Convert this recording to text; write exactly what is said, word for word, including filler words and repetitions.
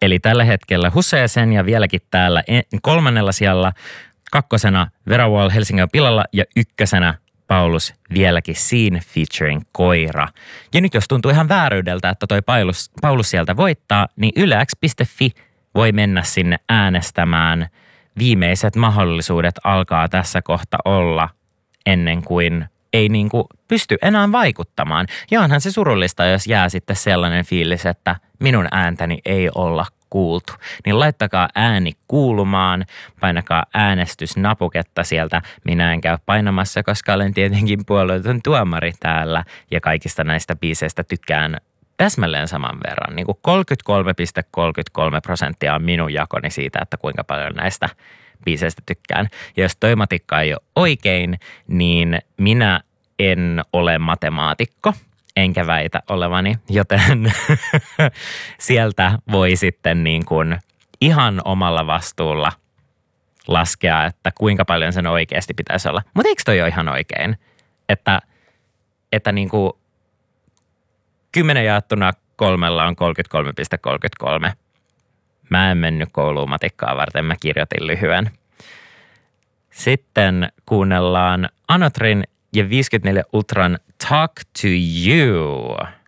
Eli tällä hetkellä Hussein ja vieläkin täällä kolmannella sijalla, kakkosena Vera Wall Helsingin pilalla ja ykkösenä Paulus vieläkin siinä featuring Koira. Ja nyt jos tuntuu ihan vääryydeltä, että toi Paulus, Paulus sieltä voittaa, niin yle x piste fi voi mennä sinne äänestämään. Viimeiset mahdollisuudet alkaa tässä kohta olla ennen kuin ei niin kuin pysty enää vaikuttamaan. Ja onhan se surullista, jos jää sitten sellainen fiilis, että minun ääntäni ei olla kuultu. Niin laittakaa ääni kuulumaan, painakaa äänestysnapuketta sieltä. Minä en käy painamassa, koska olen tietenkin puolueeton tuomari täällä ja kaikista näistä biiseistä tykkään täsmälleen saman verran. Niin kuin kolmekymmentäkolme pilkku kolmekymmentäkolme prosenttia on minun jakoni siitä, että kuinka paljon näistä biiseistä tykkään. Ja jos toi matikka ei ole oikein, niin minä en ole matemaatikko, enkä väitä olevani, joten sieltä voi sitten niin kuin ihan omalla vastuulla laskea, että kuinka paljon sen oikeasti pitäisi olla. Mutta eikö toi ole ihan oikein, että, että niin kuin kymmenen jaettuna kolmella on kolmekymmentäkolme pilkku kolmekymmentäkolme. Mä en mennyt kouluun matikkaa varten, mä kirjoitin lyhyen. Sitten kuunnellaan Anotrin ja viisikymmentäneljä Ultran Talk to You.